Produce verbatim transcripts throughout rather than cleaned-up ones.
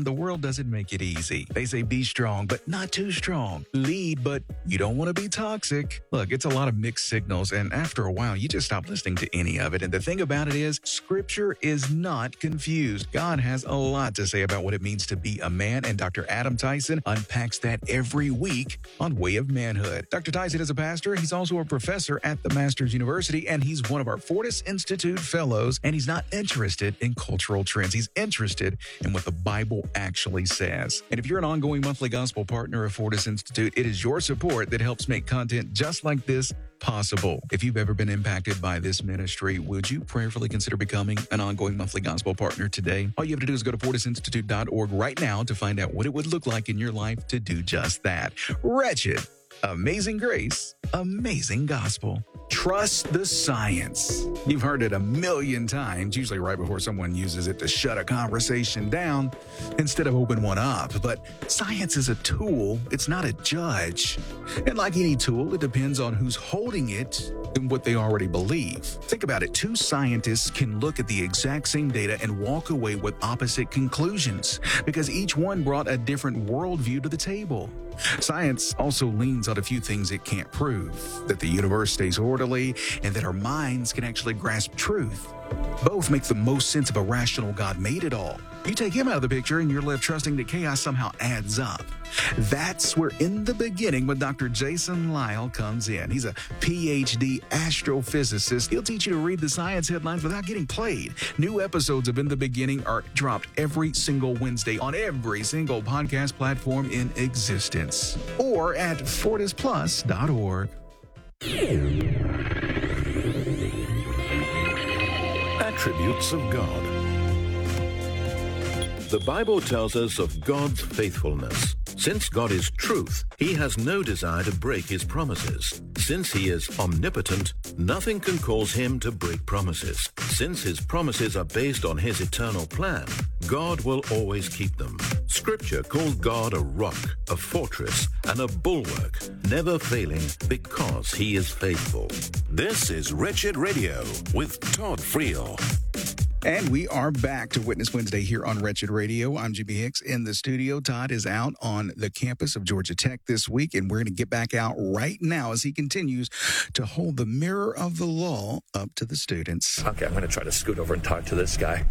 around, the world doesn't make it easy. They say be strong, but not too strong. Lead, but you don't want to be toxic. Look, it's a lot of mixed signals, and after a while, you just stop listening to any of it. And the thing about it is, Scripture is not confused. God has a lot to say about what it means to be a man, and Doctor Adam Tyson unpacks that every week on Way of Manhood. Doctor Tyson is a pastor. He's also a professor at the Masters University, and he's one of our Fortis Institute fellows, and he's not interested in cultural trends. He's interested in what the Bible actually says. And if you're an ongoing monthly gospel partner of Fortis Institute, it is your support that helps make content just like this possible. If you've ever been impacted by this ministry, would you prayerfully consider becoming an ongoing monthly gospel partner today? All you have to do is go to fortis institute dot org right now to find out what it would look like in your life to do just that. Wretched, amazing grace, amazing gospel. Trust the science. You've heard it a million times, usually right before someone uses it to shut a conversation down instead of open one up. But science is a tool, it's not a judge. And like any tool, it depends on who's holding it and what they already believe. Think about it. Two scientists can look at the exact same data and walk away with opposite conclusions because each one brought a different worldview to the table. Science also leans on a few things it can't prove, that the universe stays orderly and that our minds can actually grasp truth. Both make the most sense if a rational God made it all. You take him out of the picture and you're left trusting that chaos somehow adds up. That's where In the Beginning with Doctor Jason Lisle comes in. He's a P H D astrophysicist. He'll teach you to read the science headlines without getting played. New episodes of In the Beginning are dropped every single Wednesday on every single podcast platform in existence or at fortis plus dot org. Attributes of God. The Bible tells us of God's faithfulness. Since God is truth, he has no desire to break his promises. Since he is omnipotent, nothing can cause him to break promises. Since his promises are based on his eternal plan, God will always keep them. Scripture calls God a rock, a fortress, and a bulwark, never failing because he is faithful. This is Wretched Radio with Todd Friel. And we are back to Witness Wednesday here on Wretched Radio. I'm Jimmy Hicks in the studio. Todd is out on the campus of Georgia Tech this week, and we're going to get back out right now as he continues to hold the mirror of the law up to the students. Okay, I'm going to try to scoot over and talk to this guy.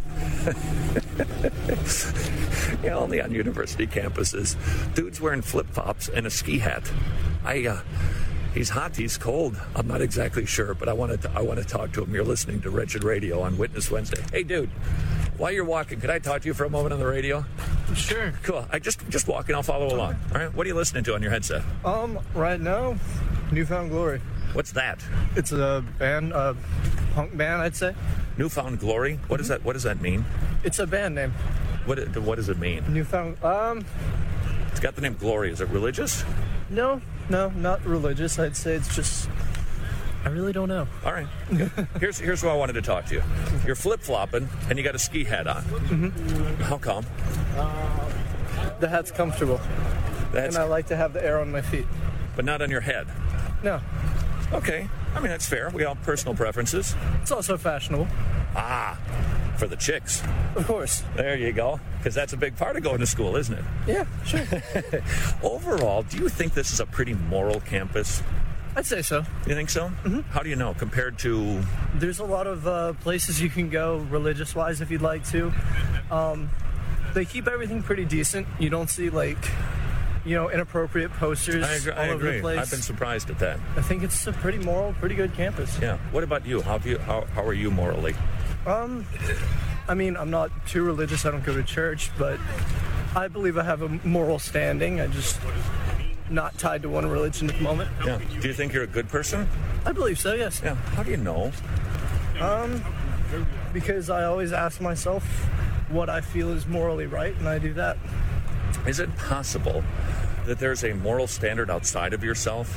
Yeah, only on university campuses. Dude's wearing flip-flops and a ski hat. I, uh... He's hot, he's cold. I'm not exactly sure, but I want to I want to talk to him. You're listening to Wretched Radio on Witness Wednesday. Hey, dude, while you're walking, could I talk to you for a moment on the radio? Sure. Cool. I just just walking. I'll follow along. All right. What are you listening to on your headset? Um, right now, Newfound Glory. What's that? It's a band, a punk band, I'd say. Newfound Glory. What mm-hmm. does that What does that mean? It's a band name. What What does it mean? Newfound. Um, it's got the name Glory. Is it religious? No, no, not religious. I'd say it's just, I really don't know. All right. here's here's why I wanted to talk to you. You're flip-flopping, and you got a ski hat on. Mm-hmm. How come? Uh, the hat's comfortable. That's... And I like to have the air on my feet. But not on your head? No. Okay. I mean, that's fair. We all have personal preferences. It's also fashionable. Ah, for the chicks. Of course. There you go. Because that's a big part of going to school, isn't it? Yeah, sure. Overall, do you think this is a pretty moral campus? I'd say so. You think so? Mm-hmm. How do you know, compared to... There's a lot of uh, places you can go religious-wise if you'd like to. Um, they keep everything pretty decent. You don't see, like... you know, inappropriate posters I agree, all I over agree. the place. I've been surprised at that. I think it's a pretty moral, pretty good campus. Yeah. What about you? How, have you, how, how are you morally? Um, I mean, I'm not too religious. I don't go to church, but I believe I have a moral standing. I just not tied to one religion at the moment. Yeah. Do you think you're a good person? I believe so, yes. Yeah. How do you know? Um, because I always ask myself what I feel is morally right, and I do that. Is it possible that there's a moral standard outside of yourself?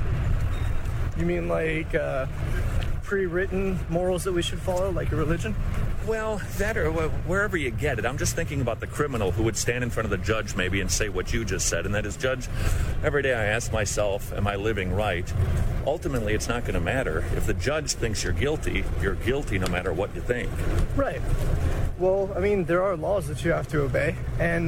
You mean like uh, pre-written morals that we should follow, like a religion? Well, that or wherever you get it. I'm just thinking about the criminal who would stand in front of the judge maybe and say what you just said, and that is, Judge, every day I ask myself, am I living right? Ultimately, it's not going to matter. If the judge thinks you're guilty, you're guilty no matter what you think. Right. Well, I mean, there are laws that you have to obey, and